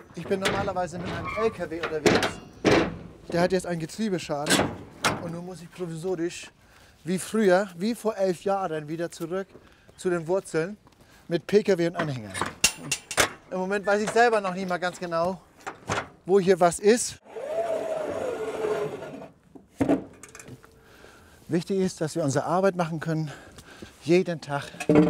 Ich bin normalerweise mit einem LKW unterwegs. Der hat jetzt einen Getriebeschaden. Und nun muss ich provisorisch, wie früher, wie vor 11 Jahren, wieder zurück zu den Wurzeln mit PKW und Anhänger. Im Moment weiß ich selber noch nicht mal ganz genau, wo hier was ist. Wichtig ist, dass wir unsere Arbeit machen können, jeden Tag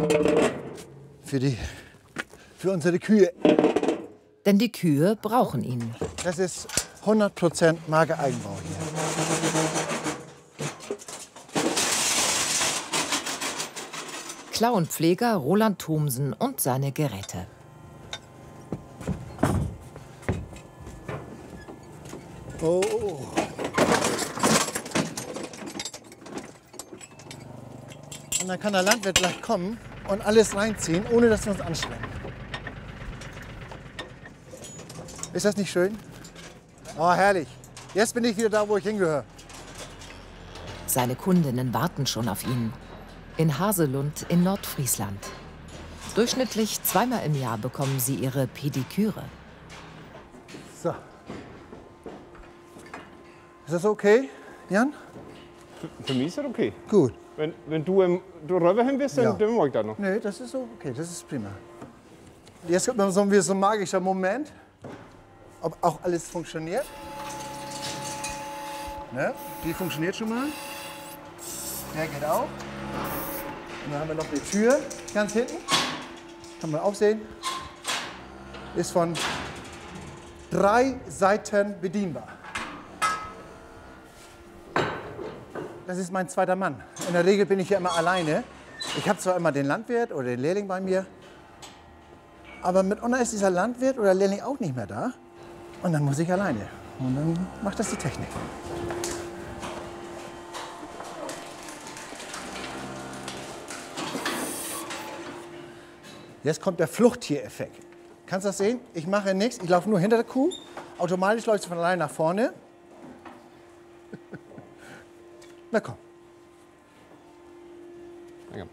für unsere Kühe. Denn die Kühe brauchen ihn. Das ist 100% Magereigenbau hier. Klauenpfleger Roland Thomsen und seine Geräte. Oh. Und dann kann der Landwirt gleich kommen und alles reinziehen, ohne dass wir uns anstrengen. Ist das nicht schön? Oh, herrlich. Jetzt bin ich wieder da, wo ich hingehöre. Seine Kundinnen warten schon auf ihn. In Haselund in Nordfriesland. Durchschnittlich 2-mal im Jahr bekommen sie ihre Pediküre. So. Ist das okay, Jan? Für mich ist das okay. Gut. Wenn du rüber hin bist, Ja. dann mag ich das noch. Nee, das ist so okay, das ist prima. Jetzt kommt noch so ein magischer Moment, ob auch alles funktioniert. Ne? Die funktioniert schon mal. Der geht auch. Und dann haben wir noch die Tür ganz hinten. Kann man auch sehen. Ist von 3 Seiten bedienbar. Das ist mein zweiter Mann. In der Regel bin ich ja immer alleine. Ich habe zwar immer den Landwirt oder den Lehrling bei mir, aber mitunter ist dieser Landwirt oder Lehrling auch nicht mehr da. Und dann muss ich alleine. Und dann macht das die Technik. Jetzt kommt der Fluchttiereffekt. Kannst du das sehen? Ich mache nichts, ich laufe nur hinter der Kuh. Automatisch läuft sie von allein nach vorne. Na komm. Ja.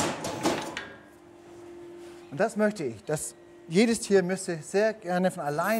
Und das möchte ich, dass jedes Tier müsste sehr gerne von allein